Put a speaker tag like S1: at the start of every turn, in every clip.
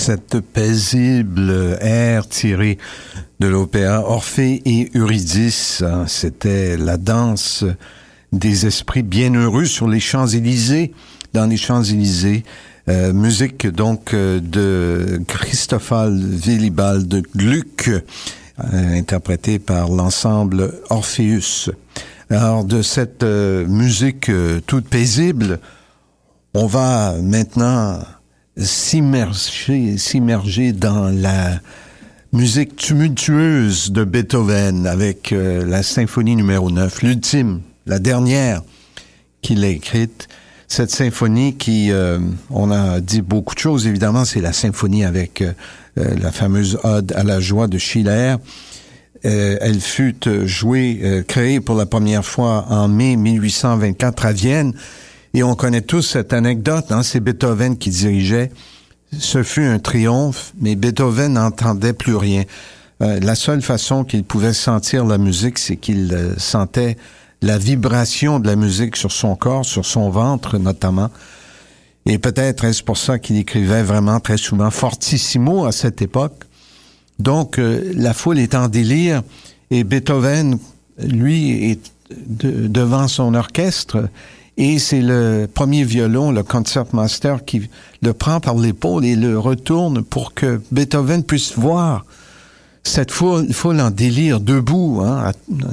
S1: cette paisible air tiré de l'opéra Orphée et Eurydice. C'était la danse des esprits bienheureux sur les Champs-Élysées, dans les Champs-Élysées. Musique donc de Christoffel Willibald de Gluck, interprétée par l'ensemble Orpheus. Alors de cette musique toute paisible, on va maintenant s'immerger dans la musique tumultueuse de Beethoven avec la symphonie numéro 9, l'ultime, la dernière qu'il a écrite. Cette symphonie qui, on a dit beaucoup de choses, évidemment, c'est la symphonie avec la fameuse Ode à la joie de Schiller. Elle fut créée pour la première fois en mai 1824 à Vienne. Et on connaît tous cette anecdote, hein, c'est Beethoven qui dirigeait. Ce fut un triomphe, mais Beethoven n'entendait plus rien. La seule façon qu'il pouvait sentir la musique, c'est qu'il sentait la vibration de la musique sur son corps, sur son ventre notamment. Et peut-être est-ce pour ça qu'il écrivait vraiment très souvent fortissimo à cette époque. Donc, la foule est en délire et Beethoven, lui, est devant son orchestre. Et c'est le premier violon, le concertmaster, qui le prend par l'épaule et le retourne pour que Beethoven puisse voir cette foule en délire, debout, hein,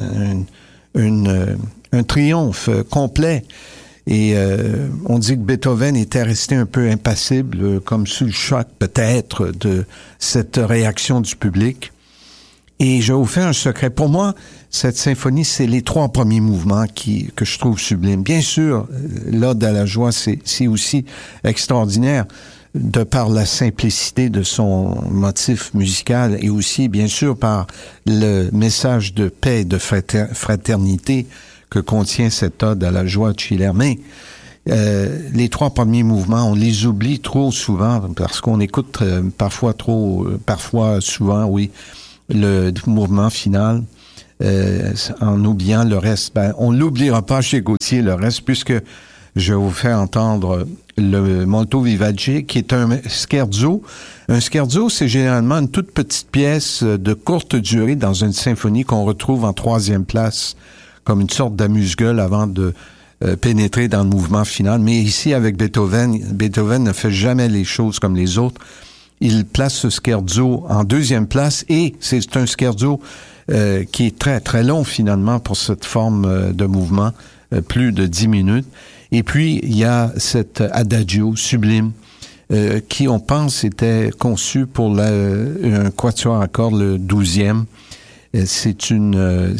S1: un triomphe complet. Et on dit que Beethoven était resté un peu impassible, comme sous le choc peut-être de cette réaction du public. Et je vais vous faire un secret. Pour moi, cette symphonie, c'est les 3 premiers mouvements que je trouve sublimes. Bien sûr, l'Ode à la joie, c'est aussi extraordinaire de par la simplicité de son motif musical et aussi, bien sûr, par le message de paix et de fraternité que contient cette Ode à la joie de Schiller. Mais les 3 premiers mouvements, on les oublie trop souvent parce qu'on écoute parfois souvent, oui, le mouvement final, en oubliant le reste. On l'oubliera pas chez Gauthier, le reste, puisque je vais vous faire entendre le Molto Vivace, qui est un scherzo. Un scherzo, c'est généralement une toute petite pièce de courte durée dans une symphonie qu'on retrouve en 3e place, comme une sorte d'amuse-gueule avant de pénétrer dans le mouvement final. Mais ici, avec Beethoven ne fait jamais les choses comme les autres. Il place ce scherzo en 2e place et c'est un scherzo qui est très, très long finalement pour cette forme de mouvement, plus de 10 minutes. Et puis, il y a cet adagio sublime qui, on pense, était conçu pour un quatuor à cordes, le 12e. C'est une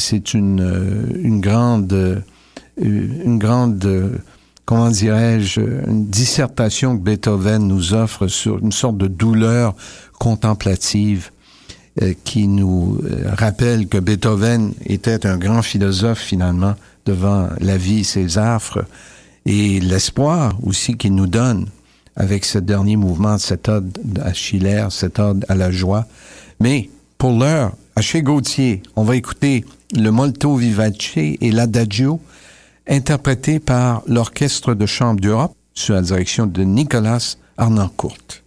S1: grande comment dirais-je, une dissertation que Beethoven nous offre sur une sorte de douleur contemplative qui nous rappelle que Beethoven était un grand philosophe finalement devant la vie et ses affres et l'espoir aussi qu'il nous donne avec ce dernier mouvement de cette Ode à Schiller, cette Ode à la joie. Mais pour l'heure, chez Gauthier, on va écouter le Molto Vivace et l'Adagio interprété par l'Orchestre de chambre d'Europe sous la direction de Nicolas Harnoncourt.